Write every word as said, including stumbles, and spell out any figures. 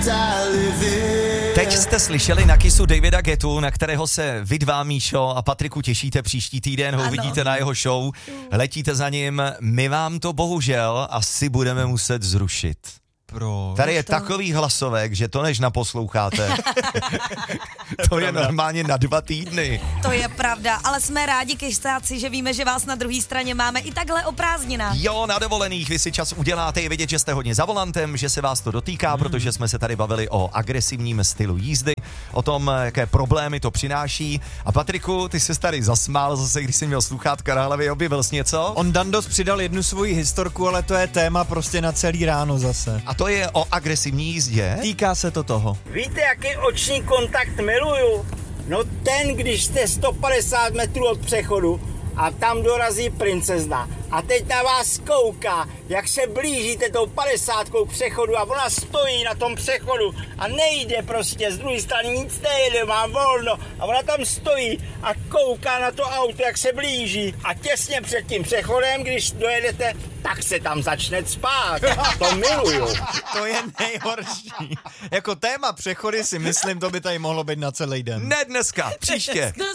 Teď jste slyšeli na Kissu Davida Guettu, na kterého se vy dva, Míšo a Patriku, těšíte příští týden, ho uvidíte na jeho show, letíte za ním, my vám to bohužel asi budeme muset zrušit. Proč? Tady je takový hlasovek, že to než naposloucháte. To je normálně na dva týdny. To je pravda, ale jsme rádi, Kysáci, že víme, že vás na druhé straně máme i takhle o prázdninách. Jo, na dovolených vy si čas uděláte, je vidět, že jste hodně za volantem, že se vás to dotýká, hmm. protože jsme se tady bavili o agresivním stylu jízdy, o tom, jaké problémy to přináší. A Patriku, ty jsi tady zasmál zase, když jsi měl sluchátka na hlavě, objevil jsi něco? On Dandos přidal jednu svoji historku, ale to je téma prostě na celý ráno zase. A to je o agresivní jízdě? Týká se to toho. Víte, jaký oční kontakt miluju? No ten, když jste sto padesát metrů od přechodu a tam dorazí princezna a teď na vás kouká, jak se blížíte tou padesátkou k přechodu a ona stojí na tom přechodu a nejde prostě, z druhé strany nic nejde, má volno a ona tam stojí a kouká na to auto, jak se blíží a těsně před tím přechodem, když dojedete, tak se tam začne spát. To miluju. To je nejhorší. Jako téma přechody si myslím, to by tady mohlo být na celý den. Ne dneska, příště.